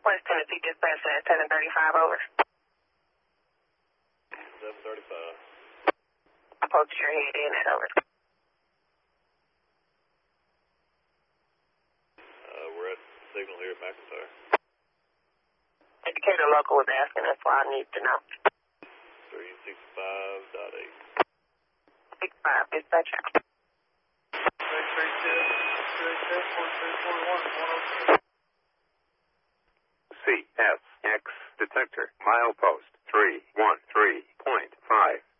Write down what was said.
West Tennessee dispatch at 735 over. 735. I posted your head in at over. We're at signal here at McIntyre. Indicator local was asking us why I need to know. 365.8. 65 dispatcher. 332, 4341, 102. CSX detector, milepost 313.5.